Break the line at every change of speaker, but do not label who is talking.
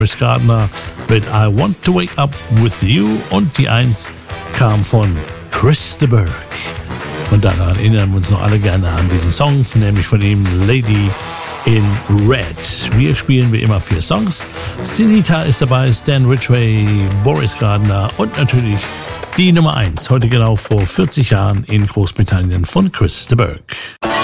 Boris Gardner mit I Want to Wake Up With You und die 1 kam von Chris de Burgh. Und daran erinnern wir uns noch alle gerne an diesen Song, nämlich von ihm Lady in Red. Wir spielen wie immer 4 Songs. Sinita ist dabei, Stan Ridgway, Boris Gardner und natürlich die Nummer 1, heute genau vor 40 Jahren in Großbritannien von Chris de Burgh.